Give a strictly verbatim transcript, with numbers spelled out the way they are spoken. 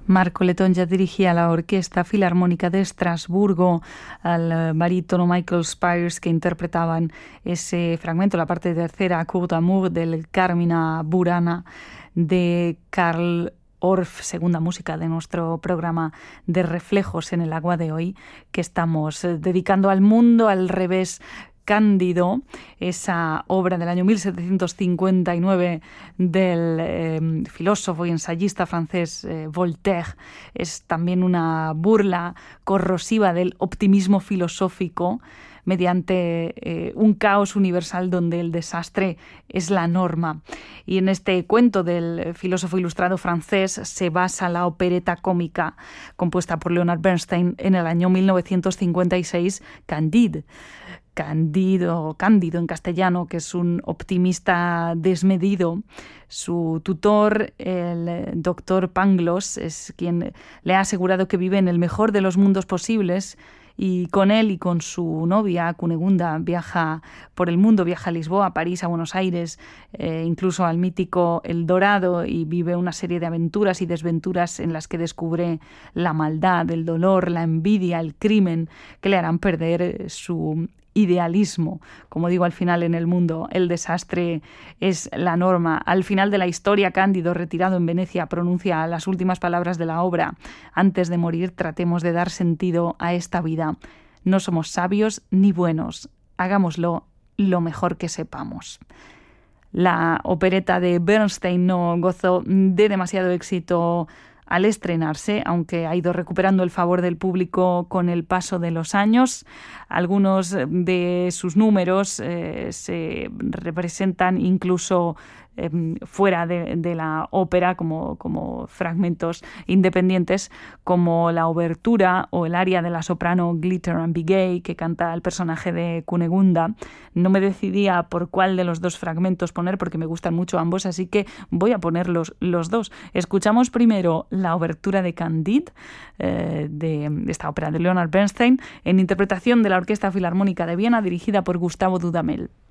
Marco Letón ya dirigía la Orquesta Filarmónica de Estrasburgo, al barítono Michael Spires, que interpretaban ese fragmento, la parte tercera, Cour d'amour, del Carmina Burana de Karl Orff, segunda música de nuestro programa de Reflejos en el Agua de hoy, que estamos dedicando al mundo al revés. Cándido, esa obra del año mil setecientos cincuenta y nueve del eh, filósofo y ensayista francés eh, Voltaire, es también una burla corrosiva del optimismo filosófico mediante eh, un caos universal donde el desastre es la norma. Y en este cuento del filósofo ilustrado francés se basa la opereta cómica compuesta por Leonard Bernstein en el año mil novecientos cincuenta y seis, Candide. Cándido, Cándido en castellano, que es un optimista desmedido. Su tutor, el doctor Pangloss, es quien le ha asegurado que vive en el mejor de los mundos posibles, y con él y con su novia, Cunegunda, viaja por el mundo, viaja a Lisboa, a París, a Buenos Aires, eh, incluso al mítico El Dorado, y vive una serie de aventuras y desventuras en las que descubre la maldad, el dolor, la envidia, el crimen, que le harán perder su idealismo. Como digo, al final en el mundo el desastre es la norma. Al final de la historia, Cándido, retirado en Venecia, pronuncia las últimas palabras de la obra: antes de morir, tratemos de dar sentido a esta vida. No somos sabios ni buenos, hagámoslo lo mejor que sepamos. La opereta de Bernstein no gozó de demasiado éxito al estrenarse, aunque ha ido recuperando el favor del público con el paso de los años. Algunos de sus números eh, se representan incluso eh, fuera de, de la ópera como, como fragmentos independientes, como la obertura o el aria de la soprano Glitter and Be Gay, que canta el personaje de Cunegunda. No me decidía por cuál de los dos fragmentos poner, porque me gustan mucho ambos, así que voy a poner los, los dos. Escuchamos primero la obertura de Candide, eh, de, de esta ópera de Leonard Bernstein, en interpretación de la Orquesta Filarmónica de Viena, dirigida por Gustavo Dudamel.